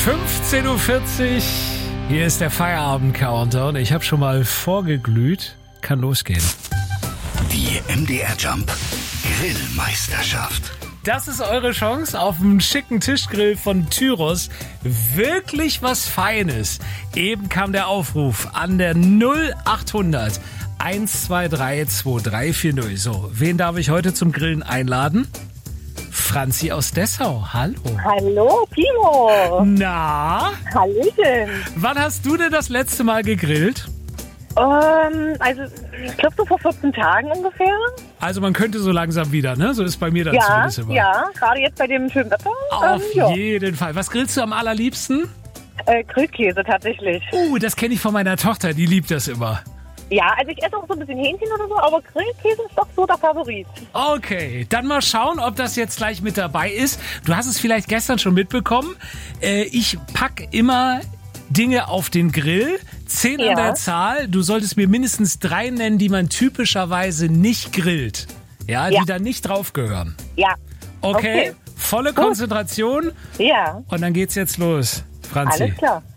15.40 Uhr, hier ist der Feierabend-Countdown. Ich habe schon mal vorgeglüht. Kann losgehen. Die MDR Jump Grillmeisterschaft. Das ist eure Chance auf einen schicken Tischgrill von Tyros. Wirklich was Feines. Eben kam der Aufruf an der 0800 123 2340. So, wen darf ich heute zum Grillen einladen? Franzi aus Dessau. Hallo. Hallo, Timo. Na? Hallöchen. Wann hast du denn das letzte Mal gegrillt? Also, ich glaube so vor 14 Tagen ungefähr. Also man könnte so langsam wieder, ne? So ist bei mir dann zumindest immer. Ja, gerade jetzt bei dem schönen Wetter. Auf jeden Fall. Was grillst du am allerliebsten? Grillkäse tatsächlich. Das kenne ich von meiner Tochter, die liebt das immer. Ja, also ich esse auch so ein bisschen Hähnchen oder so, aber Grillkäse ist doch so der Favorit. Okay, dann mal schauen, ob das jetzt gleich mit dabei ist. Du hast es vielleicht gestern schon mitbekommen. Ich pack immer Dinge auf den Grill, 10 an der Zahl. Du solltest mir mindestens 3 nennen, die man typischerweise nicht grillt. Ja, die da nicht drauf gehören. Ja. Okay, volle Konzentration. Ja. Und dann geht's jetzt los, Franzi. Alles klar.